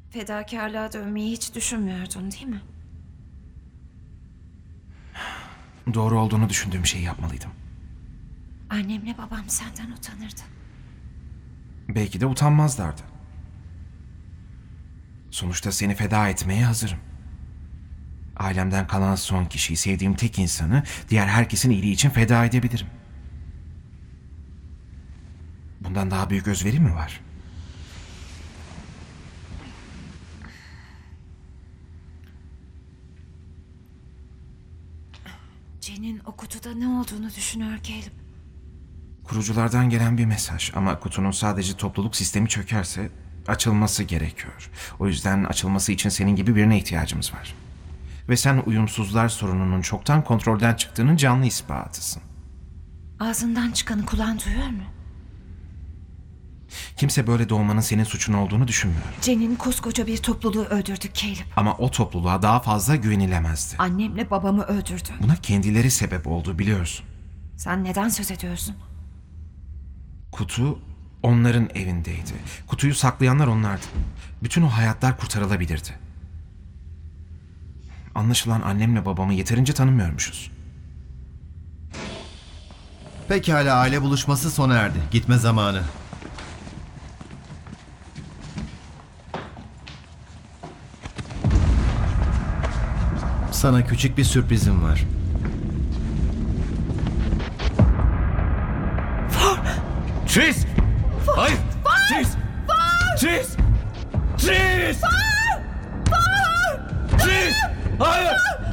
Fedakarlığa dönmeyi hiç düşünmüyordun, değil mi? Doğru olduğunu düşündüğüm şeyi yapmalıydım. Annemle babam senden utanırdı. Belki de utanmazlardı. Sonuçta seni feda etmeye hazırım. Ailemden kalan son kişiyi, sevdiğim tek insanı diğer herkesin iyiliği için feda edebilirim. Bundan daha büyük özveri mi var? Jen'in o kutuda ne olduğunu düşünüyor Caleb. Kuruculardan gelen bir mesaj ama kutunun sadece topluluk sistemi çökerse açılması gerekiyor. O yüzden açılması için senin gibi birine ihtiyacımız var. Ve sen uyumsuzlar sorununun çoktan kontrolden çıktığının canlı ispatısın. Ağzından çıkanı kulağın duyuyor mu? Kimse böyle doğmanın senin suçun olduğunu düşünmüyor. Jen'in koskoca bir topluluğu öldürdü Caleb. Ama o topluluğa daha fazla güvenilemezdi. Annemle babamı öldürdü. Buna kendileri sebep oldu, biliyorsun. Sen neden söz ediyorsun? Kutu onların evindeydi. Kutuyu saklayanlar onlardı. Bütün o hayatlar kurtarılabilirdi. Anlaşılan annemle babamı yeterince tanımıyormuşuz. Pekala, aile buluşması sona erdi. Gitme zamanı. Sana küçük bir sürprizim var. Tris! Hayır! Tris! Tris! Tris! Tris! Hayır!